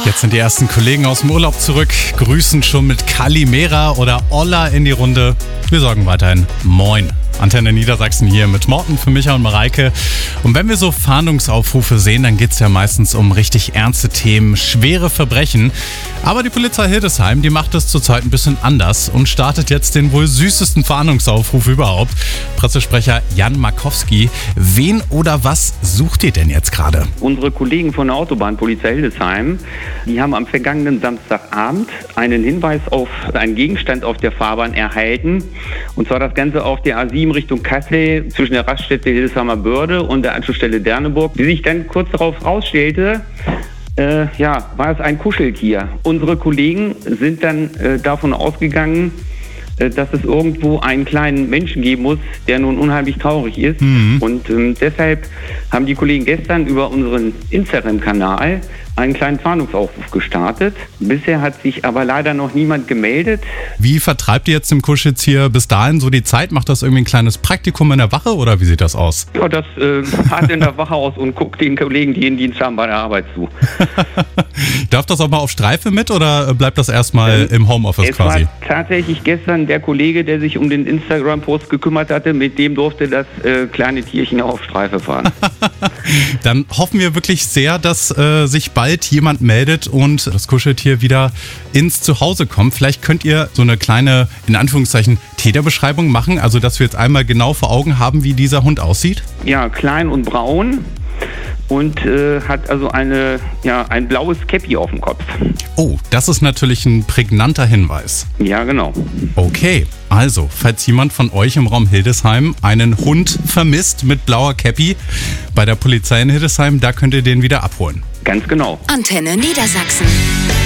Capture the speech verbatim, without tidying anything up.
Jetzt sind die ersten Kollegen aus dem Urlaub zurück, grüßen schon mit Kalimera oder Olla in die Runde. Wir sagen weiterhin Moin. Antenne Niedersachsen hier mit Morten für Micha und Mareike. Und wenn wir so Fahndungsaufrufe sehen, dann geht es ja meistens um richtig ernste Themen, schwere Verbrechen. Aber die Polizei Hildesheim, die macht es zurzeit ein bisschen anders und startet jetzt den wohl süßesten Fahndungsaufruf überhaupt. Pressesprecher Jan Markowski, wen oder was sucht ihr denn jetzt gerade? Unsere Kollegen von der Autobahnpolizei Hildesheim, die haben am vergangenen Samstagabend einen Hinweis auf einen Gegenstand auf der Fahrbahn erhalten. Und zwar das Ganze auf der A sieben Richtung Kassel zwischen der Raststätte Hildesheimer Börde und der Anschlussstelle Derneburg, die sich dann kurz darauf rausstellte, äh, ja, war es ein Kuscheltier. Unsere Kollegen sind dann äh, davon ausgegangen, äh, dass es irgendwo einen kleinen Menschen geben muss, der nun unheimlich traurig ist. Mhm. Und ähm, deshalb haben die Kollegen gestern über unseren Instagram-Kanal einen kleinen Fahndungsaufruf gestartet. Bisher hat sich aber leider noch niemand gemeldet. Wie vertreibt ihr jetzt dem Kuscheltier bis dahin so die Zeit? Macht das irgendwie ein kleines Praktikum in der Wache oder wie sieht das aus? Ja, das äh, hat in der Wache aus und guckt den Kollegen, die in Dienst haben, bei der Arbeit zu. Darf das auch mal auf Streife mit oder bleibt das erstmal ähm, im Homeoffice es quasi? Es war tatsächlich gestern der Kollege, der sich um den Instagram-Post gekümmert hatte, mit dem durfte das äh, kleine Tierchen auf Streife fahren. Dann hoffen wir wirklich sehr, dass äh, sich bald jemand meldet und das Kuscheltier wieder ins Zuhause kommt. Vielleicht könnt ihr so eine kleine, in Anführungszeichen, Täterbeschreibung machen, also dass wir jetzt einmal genau vor Augen haben, wie dieser Hund aussieht. Ja, klein und braun und äh, hat also eine, ja, ein blaues Käppi auf dem Kopf. Oh, das ist natürlich ein prägnanter Hinweis. Ja, genau. Okay, also, falls jemand von euch im Raum Hildesheim einen Hund vermisst mit blauer Käppi bei der Polizei in Hildesheim, da könnt ihr den wieder abholen. Ganz genau. Antenne Niedersachsen.